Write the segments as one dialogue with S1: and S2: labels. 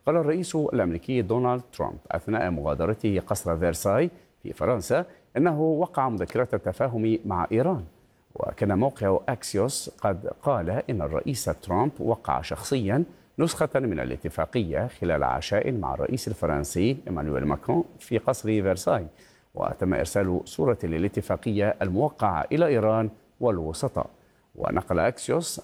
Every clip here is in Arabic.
S1: قال الرئيس الأمريكي دونالد ترامب أثناء مغادرته قصر فيرساي في فرنسا أنه وقع مذكرة تفاهم مع إيران. وكان موقع أكسيوس قد قال إن الرئيس ترامب وقع شخصيا نسخة من الاتفاقية خلال عشاء مع الرئيس الفرنسي إيمانويل ماكرون في قصر فيرساي، وتم إرسال صورة للاتفاقية الموقعة إلى إيران والوسطاء. ونقل أكسيوس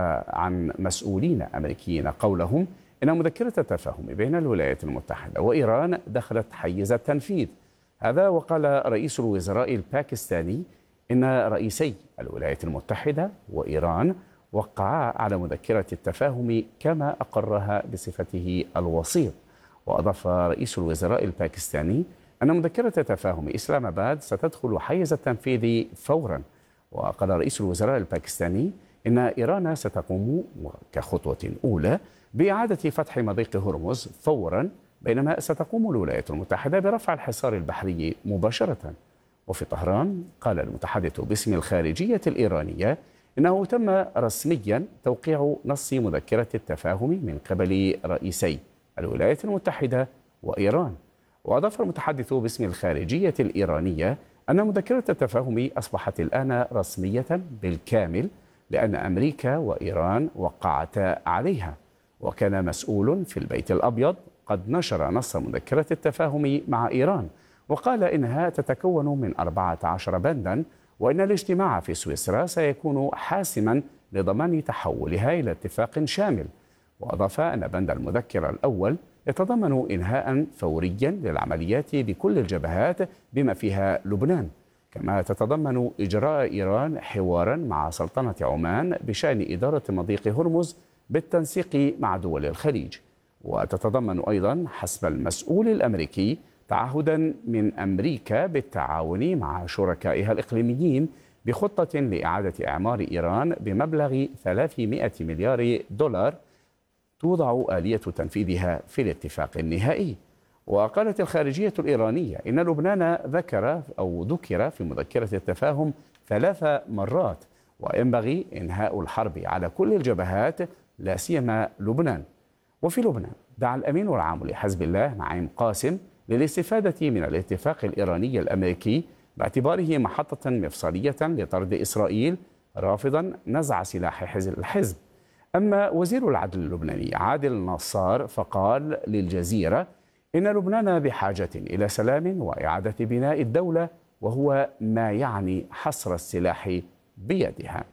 S1: عن مسؤولين أمريكيين قولهم إن مذكرة التفاهم بين الولايات المتحدة وإيران دخلت حيز التنفيذ. هذا وقال رئيس الوزراء الباكستاني إن رئيسي الولايات المتحدة وإيران وقعا على مذكرة التفاهم كما أقرها بصفته الوسيط. وأضاف رئيس الوزراء الباكستاني أن مذكرة تفاهم إسلام آباد ستدخل حيز التنفيذ فورا. وقال رئيس الوزراء الباكستاني إن إيران ستقوم كخطوة أولى بإعادة فتح مضيق هرمز فورا، بينما ستقوم الولايات المتحدة برفع الحصار البحري مباشرة. وفي طهران قال المتحدث باسم الخارجية الإيرانية إنه تم رسميا توقيع نص مذكرة التفاهم من قبل رئيسي الولايات المتحدة وإيران. وأضاف المتحدث باسم الخارجية الإيرانية أن مذكرة التفاهم أصبحت الآن رسمية بالكامل لأن أمريكا وإيران وقعتا عليها. وكان مسؤول في البيت الأبيض قد نشر نص مذكرة التفاهم مع إيران، وقال إنها تتكون من 14 بندا، وإن الاجتماع في سويسرا سيكون حاسما لضمان تحولها إلى اتفاق شامل. وأضاف أن بند المذكرة الأول يتضمن إنهاء فوريا للعمليات بكل الجبهات بما فيها لبنان، كما تتضمن إجراء إيران حوارا مع سلطنة عمان بشأن إدارة مضيق هرمز بالتنسيق مع دول الخليج. وتتضمن أيضا حسب المسؤول الأمريكي تعهدا من أمريكا بالتعاون مع شركائها الإقليميين بخطة لإعادة إعمار إيران بمبلغ 300 مليار دولار توضع آلية تنفيذها في الاتفاق النهائي. وقالت الخارجية الإيرانية إن لبنان ذكر في مذكرة التفاهم 3 مرات، وينبغي إنهاء الحرب على كل الجبهات لا سيما لبنان. وفي لبنان دعا الأمين العام لحزب الله نعيم قاسم للاستفادة من الاتفاق الإيراني الأمريكي باعتباره محطة مفصلية لطرد إسرائيل، رافضا نزع سلاح الحزب. أما وزير العدل اللبناني عادل نصار فقال للجزيرة إن لبنان بحاجة إلى سلام وإعادة بناء الدولة، وهو ما يعني حصر السلاح بيدها.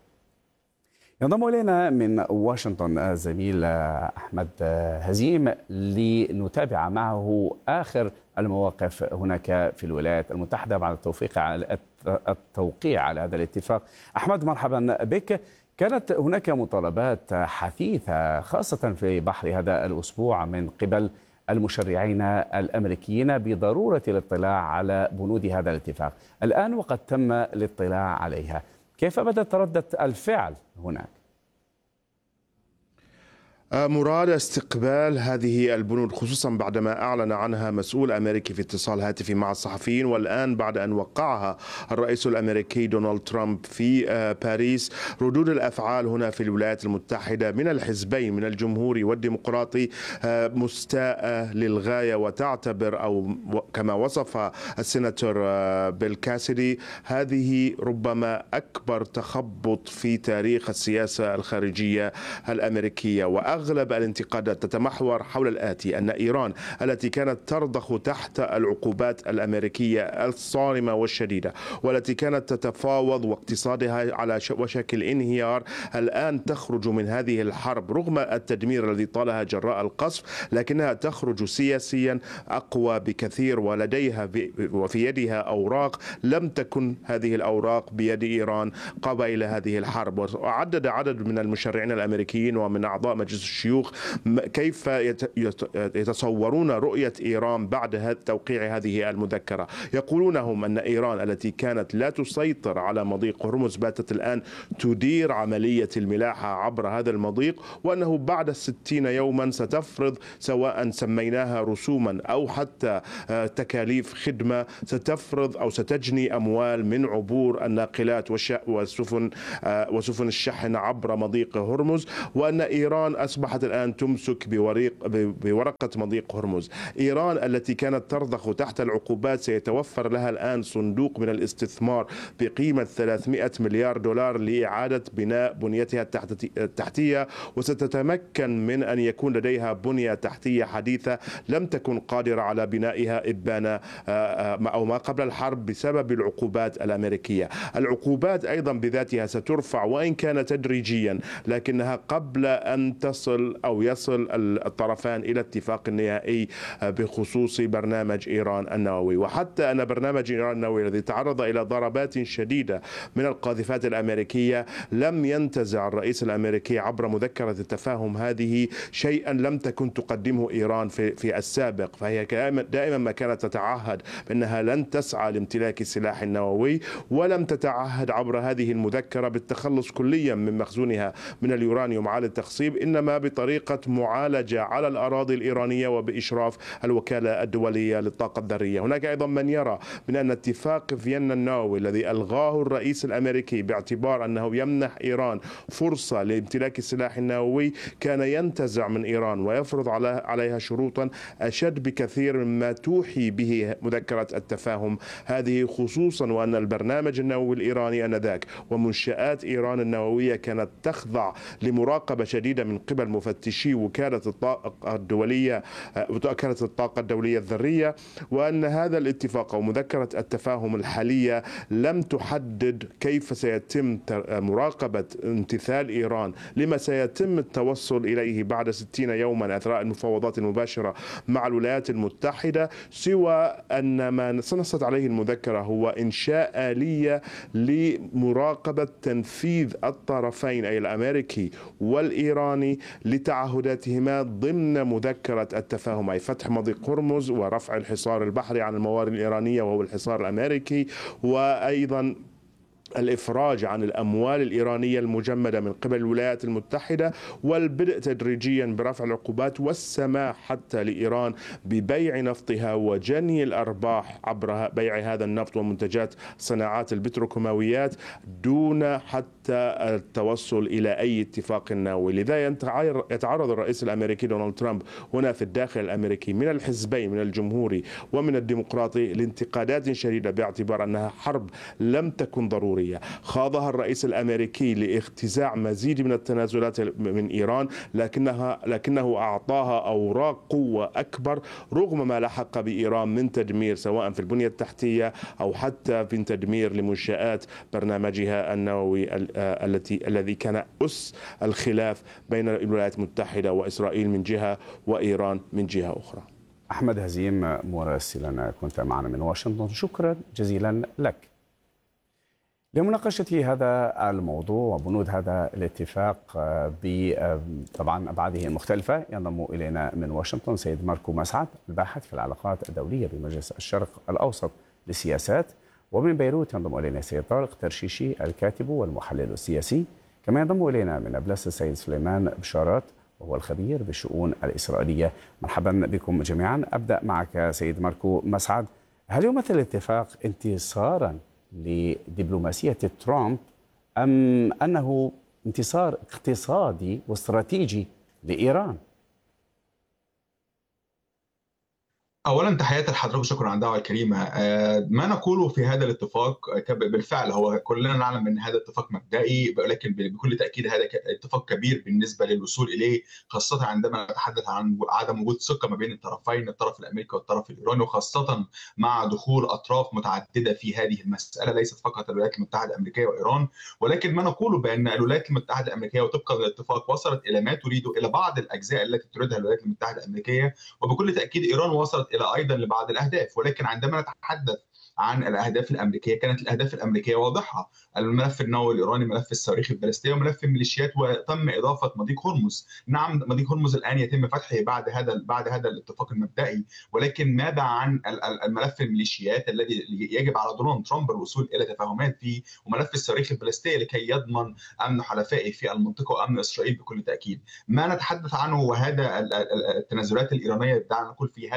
S1: ينضم إلينا من واشنطن الزميل أحمد هزيم لنتابع معه آخر المواقف هناك في الولايات المتحدة بعد التوقيع على هذا الاتفاق. أحمد، مرحبا بك. كانت هناك مطالبات حثيثة خاصة في بحر هذا الأسبوع من قبل المشرعين الأمريكيين بضرورة الاطلاع على بنود هذا الاتفاق. الآن وقد تم الاطلاع عليها، كيف بدأت ردة الفعل هناك؟
S2: مراد استقبال هذه البنود خصوصا بعدما أعلن عنها مسؤول أمريكي في اتصال هاتفي مع الصحفيين، والآن بعد أن وقعها الرئيس الأمريكي دونالد ترامب في باريس. ردود الأفعال هنا في الولايات المتحدة من الحزبين، من الجمهوري والديمقراطي، مستاءة للغاية، وتعتبر أو كما وصف السيناتور بيل كاسيدي هذه ربما أكبر تخبط في تاريخ السياسة الخارجية الأمريكية. أغلب الانتقادات تتمحور حول الآتي: أن إيران التي كانت ترضخ تحت العقوبات الأمريكية الصارمة والشديدة، والتي كانت تتفاوض واقتصادها على وشك الانهيار، الآن تخرج من هذه الحرب رغم التدمير الذي طالها جراء القصف، لكنها تخرج سياسيا أقوى بكثير، ولديها وفي يدها أوراق لم تكن هذه الأوراق بيد إيران قبيل هذه الحرب. وعدد عدد من المشرعين الأمريكيين ومن أعضاء مجلس الشيوخ كيف يتصورون رؤية إيران بعد توقيع هذه المذكرة. يقولون هم أن إيران التي كانت لا تسيطر على مضيق هرمز باتت الآن تدير عملية الملاحة عبر هذا المضيق، وأنه بعد 60 يوما ستفرض، سواء سميناها رسوما أو حتى تكاليف خدمة، ستفرض أو ستجني أموال من عبور الناقلات وسفن الشحن عبر مضيق هرمز، وأن إيران أصبحت الآن تمسك بورقة مضيق هرمز. إيران التي كانت ترضخ تحت العقوبات سيتوفر لها الآن صندوق من الاستثمار بقيمة 300 مليار دولار لإعادة بناء بنيتها التحتية، وستتمكن من أن يكون لديها بنية تحتية حديثة لم تكن قادرة على بنائها إبان أو ما قبل الحرب بسبب العقوبات الأمريكية. العقوبات أيضا بذاتها سترفع وإن كان تدريجيا، لكنها قبل أن تصل أو يصل الطرفان إلى اتفاق نهائي بخصوص برنامج إيران النووي. وحتى أن برنامج إيران النووي الذي تعرض إلى ضربات شديدة من القاذفات الأمريكية لم ينتزع الرئيس الأمريكي عبر مذكرة التفاهم هذه شيئا لم تكن تقدمه إيران في السابق، فهي دائما ما كانت تتعهد بأنها لن تسعى لامتلاك السلاح النووي، ولم تتعهد عبر هذه المذكرة بالتخلص كليا من مخزونها من اليورانيوم على التخصيب، إنما بطريقة معالجة على الأراضي الإيرانية وبإشراف الوكالة الدولية للطاقة الذرية. هناك أيضا من يرى من أن اتفاق فيينا النووي الذي ألغاه الرئيس الأمريكي باعتبار أنه يمنح إيران فرصة لامتلاك السلاح النووي كان ينتزع من إيران ويفرض عليها شروطا أشد بكثير مما توحي به مذكرة التفاهم هذه، خصوصا وأن البرنامج النووي الإيراني آنذاك ومنشآت إيران النووية كانت تخضع لمراقبة شديدة من قبل مفتشي وكالة الطاقة الدولية الذرية، وأن هذا الاتفاق أو مذكرة التفاهم الحالية لم تحدد كيف سيتم مراقبة امتثال إيران لما سيتم التوصل إليه بعد 60 يوما أثناء المفاوضات المباشرة مع الولايات المتحدة، سوى أن ما نصت عليه المذكرة هو إنشاء آلية لمراقبة تنفيذ الطرفين أي الأمريكي والإيراني لتعهداتهما ضمن مذكرة التفاهم، أي فتح مضيق هرمز ورفع الحصار البحري عن الموارد الإيرانية وهو الحصار الأمريكي، وأيضا الإفراج عن الأموال الإيرانية المجمدة من قبل الولايات المتحدة، والبدء تدريجيا برفع العقوبات والسماح حتى لإيران ببيع نفطها وجني الأرباح عبر بيع هذا النفط ومنتجات صناعات البتروكيماويات دون حتى التوصل إلى أي اتفاق نووي. لذا يتعرض الرئيس الأمريكي دونالد ترامب هنا في الداخل الأمريكي من الحزبين من الجمهوري ومن الديمقراطي لانتقادات شديدة باعتبار أنها حرب لم تكن ضرورية خاضها الرئيس الأمريكي لاختزاع مزيد من التنازلات من إيران، لكنه أعطاها أوراق قوة أكبر رغم ما لحق بإيران من تدمير سواء في البنية التحتية أو حتى في تدمير لمنشآت برنامجها النووي الذي كان أس الخلاف بين الولايات المتحدة وإسرائيل من جهة وإيران من جهة أخرى.
S1: أحمد هزيم مراسلنا كنت معنا من واشنطن، شكرا جزيلا لك. لمناقشة هذا الموضوع وبنود هذا الاتفاق طبعا أبعاده المختلفة ينضم إلينا من واشنطن سيد ماركو مسعد الباحث في العلاقات الدولية بمجلس الشرق الأوسط للسياسات، ومن بيروت ينضم إلينا سيد طارق ترشيشي الكاتب والمحلل السياسي، كما ينضم إلينا من أبلس السيد سليمان بشارات وهو الخبير بالشؤون الإسرائيلية. مرحبا بكم جميعا. أبدأ معك سيد ماركو مسعد، هل يمثل الاتفاق انتصارا لدبلوماسية ترامب أم أنه انتصار اقتصادي واستراتيجي لإيران؟
S3: أولا تحياتي لحضرتك وشكرا على الدعوة الكريمة. ما نقوله في هذا الاتفاق بالفعل هو كلنا نعلم أن هذا اتفاق مبدئي، ولكن بكل تأكيد هذا اتفاق كبير بالنسبة للوصول إليه، خاصة عندما نتحدث عن عدم وجود ثقة ما بين الطرفين، الطرف الأمريكي والطرف الإيراني، وخاصة مع دخول أطراف متعددة في هذه المسألة، ليست فقط الولايات المتحدة الأمريكية وإيران. ولكن ما نقوله بأن الولايات المتحدة الأمريكية وطبقا للاتفاق وصلت إلى ما تريده، إلى بعض الأجزاء التي تريدها الولايات المتحدة الأمريكية، وبكل تأكيد إيران وصلت إلى أيضا لبعض الأهداف. ولكن عندما نتحدث عن الأهداف الأمريكية، كانت الأهداف الأمريكية واضحة: الملف النووي الإيراني، ملف الصواريخ البالستية، وملف الميليشيات، وتم إضافة مضيق هرمز. نعم، مضيق هرمز الآن يتم فتحه بعد هذا الاتفاق المبدئي، ولكن ماذا عن الملف الميليشيات الذي يجب على دونالد ترامب الوصول إلى تفاهمات فيه، وملف الصواريخ البالستية لكي يضمن أمن حلفائه في المنطقة وأمن إسرائيل بكل تأكيد. ما نتحدث عنه وهذا التنازلات الإيرانية، دعنا نقول في هذا الملف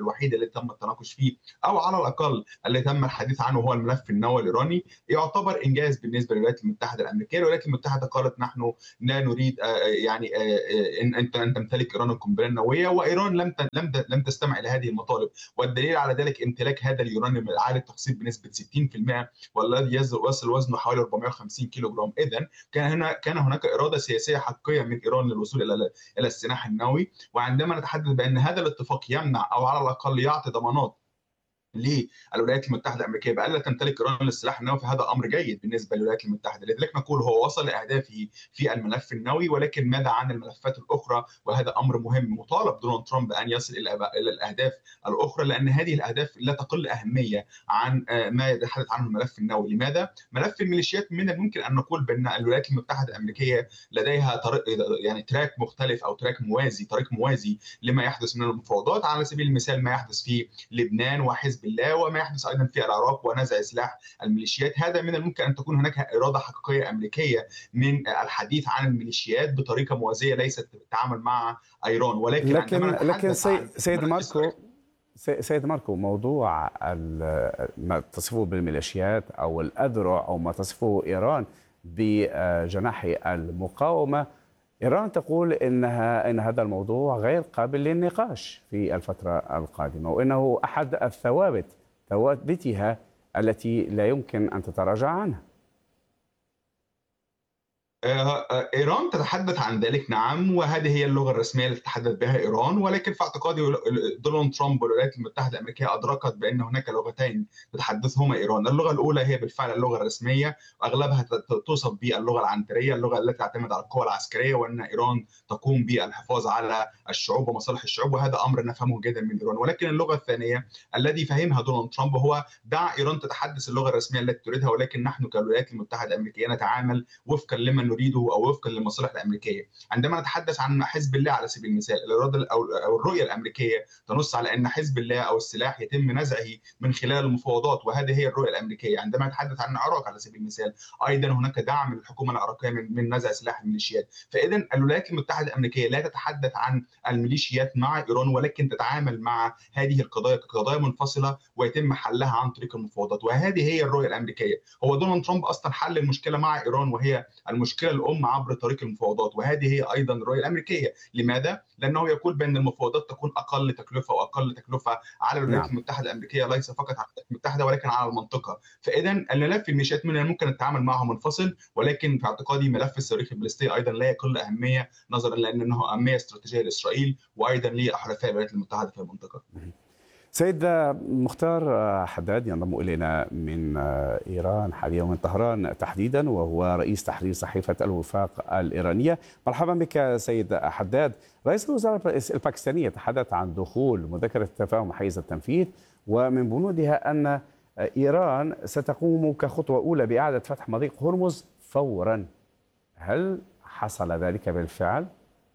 S3: الوحيد اللي تم التناقش فيه او على الاقل اللي تم الحديث عنه هو الملف النووي الايراني، يعتبر انجاز بالنسبه للولايات المتحده الامريكيه. الولايات المتحده قالت نحن لا نريد ان ان تمتلك ايران القنبله النوويه، وايران لم تستمع الى هذه المطالب. والدليل على ذلك امتلاك هذا اليورانيوم العالي التخصيب بنسبه 60% والذي يصل وزنه حوالي 450 كيلو جرام. اذا كان هناك اراده سياسيه حقيقيه من ايران للوصول الى السلاح النووي. وعندما نتحدث بان هذا الاتفاق يمنع او على الاقل يعطي ضمانات للولايات المتحده الامريكيه بألا تمتلك ايران السلاح النووي، فهذا امر جيد بالنسبه للولايات المتحده. لذلك نقول هو وصل لاهدافه في الملف النووي، ولكن ماذا عن الملفات الاخرى؟ وهذا امر مهم. مطالب دونالد ترامب ان يصل الى الاهداف الاخرى، لان هذه الاهداف لا تقل اهميه عن ما يتحدث عنه الملف النووي. لماذا؟ ملف الميليشيات من الممكن ان نقول بان الولايات المتحده الامريكيه لديها تراك مختلف او طريق موازي لما يحدث من المفاوضات. على سبيل المثال ما يحدث في لبنان وحزب الله، وما يحدث ايضا في العراق ونزع سلاح الميليشيات. هذا من الممكن ان تكون هناك اراده حقيقيه امريكيه من الحديث عن الميليشيات بطريقه موازيه ليست بالتعامل مع ايران. ولكن
S1: لكن سيد ماركو، موضوع ما تصفه بالميليشيات او الاذرع او ما تصفه ايران بجناح المقاومه، إيران تقول إن هذا الموضوع غير قابل للنقاش في الفترة القادمة، وإنه أحد ثوابتها التي لا يمكن أن تتراجع عنها.
S3: إيران تتحدث عن ذلك، نعم، وهذه هي اللغة الرسمية التي تتحدث بها إيران. ولكن في اعتقادي دونالد ترامب والولايات المتحدة الأمريكية أدركت بأن هناك لغتين تتحدثهما إيران. اللغة الأولى هي بالفعل اللغة الرسمية، وأغلبها توصف باللغة العنترية، اللغة التي تعتمد على القوى العسكرية، وأن إيران تقوم بالحفاظ على الشعوب ومصالح الشعوب، وهذا أمر نفهمه جدا من إيران. ولكن اللغة الثانية الذي فهمها دونالد ترامب هو دع إيران تتحدث اللغة الرسمية التي تريدها، ولكن نحن كالولايات المتحدة الأمريكية نتعامل وفقا لمن نريده او وفقا للمصالح الامريكيه. عندما نتحدث عن حزب الله على سبيل المثال، او الرؤيه الامريكيه تنص على ان حزب الله او السلاح يتم نزعه من خلال المفاوضات، وهذه هي الرؤيه الامريكيه. عندما نتحدث عن العراق على سبيل المثال، ايضا هناك دعم للحكومه العراقيه من نزع سلاح الميليشيات. فاذا الولايات المتحده الامريكيه لا تتحدث عن الميليشيات مع ايران، ولكن تتعامل مع هذه القضايا كقضايا منفصله ويتم حلها عن طريق المفاوضات، وهذه هي الرؤيه الامريكيه. هو دونالد ترامب اصلا حل المشكله مع ايران، وهي المشكله الام عبر طريق المفاوضات، وهذه هي ايضا الرؤيه الامريكيه. لماذا؟ لانه يقول بان المفاوضات تكون اقل تكلفه واقل تكلفه على الولايات المتحده الامريكيه، ليس فقط على الولايات المتحده ولكن على المنطقه. فاذا الملف الميليشيات من الممكن التعامل معه منفصل، ولكن في اعتقادي ملف الصواريخ البالستيه ايضا لا يقل اهميه، نظرا لانه اهميه استراتيجيه لاسرائيل وايضا لحلفاء الولايات المتحده في المنطقه.
S1: سيد مختار حداد ينضم إلينا من إيران حاليا، ومن طهران تحديدا، وهو رئيس تحرير صحيفة الوفاق الإيرانية. مرحبا بك سيد حداد. رئيس الوزراء الباكستاني يتحدث عن دخول مذكرة التفاهم حيز التنفيذ، ومن بنودها أن إيران ستقوم كخطوة أولى بإعادة فتح مضيق هرمز فورا. هل حصل ذلك بالفعل؟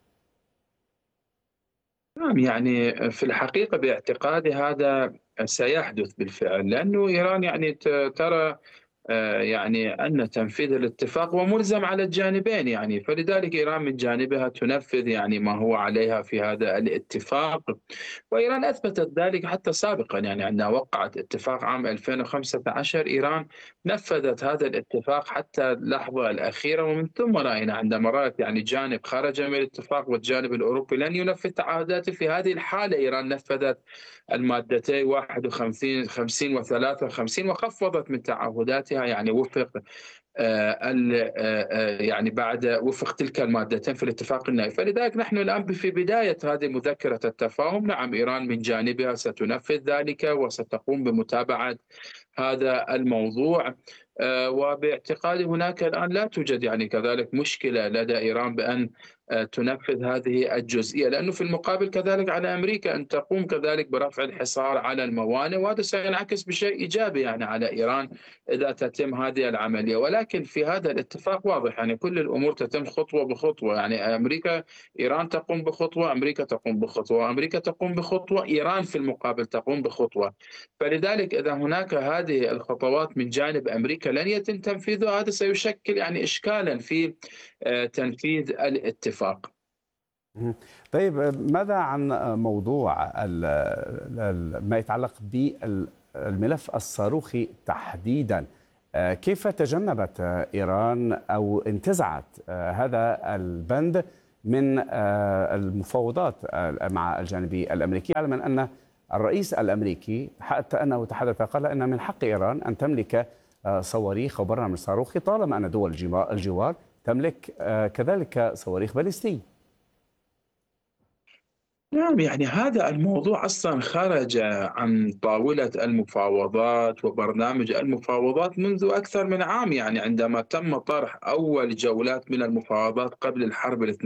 S4: نعم، يعني في الحقيقة باعتقادي هذا سيحدث بالفعل، لأنه إيران يعني ترى يعني أن تنفيذ الاتفاق وملزم على الجانبين، يعني فلذلك إيران من جانبها تنفذ يعني ما هو عليها في هذا الاتفاق. وإيران أثبتت ذلك حتى سابقا، يعني عندما وقعت اتفاق عام 2015 إيران نفذت هذا الاتفاق حتى اللحظة الأخيرة، ومن ثم رأينا عندما رأت يعني جانب خرج من الاتفاق والجانب الأوروبي لن ينفذ تعهداته، في هذه الحالة إيران نفذت المادتين 51 و53 وخفضت من تعهداتها، يعني وفق يعني بعد وفق تلك المادتين في الاتفاق النهائي. فلذلك نحن الآن في بداية هذه مذكرة التفاهم. نعم، إيران من جانبها ستنفذ ذلك وستقوم بمتابعة هذا الموضوع، وباعتقادي هناك الآن لا توجد يعني كذلك مشكلة لدى إيران بأن تنفذ هذه الجزئية، لأنه في المقابل كذلك على أمريكا أن تقوم كذلك برفع الحصار على الموانئ، وهذا سينعكس بشيء إيجابي يعني على إيران إذا تتم هذه العملية. ولكن في هذا الاتفاق واضح يعني كل الأمور تتم خطوة بخطوة، يعني إيران تقوم بخطوة، أمريكا تقوم بخطوة، أمريكا تقوم بخطوة، إيران في المقابل تقوم بخطوة. فلذلك إذا هناك هذه الخطوات من جانب أمريكا لن يتم تنفيذها، هذا سيشكل يعني إشكالا في تنفيذ الاتفاق.
S1: طيب ماذا عن موضوع ما يتعلق بالملف الصاروخي تحديدا؟ كيف تجنبت إيران أو انتزعت هذا البند من المفاوضات مع الجانب الأمريكي، علما أن الرئيس الأمريكي حتى أنه تحدث قال أن من حق إيران أن تملك صواريخ أو برنامج صاروخي طالما أن دول الجوار تملك كذلك صواريخ باليستية.
S4: نعم، يعني هذا الموضوع أصلا خرج عن طاولة المفاوضات وبرنامج المفاوضات منذ أكثر من عام، يعني عندما تم طرح أول جولات من المفاوضات قبل الحرب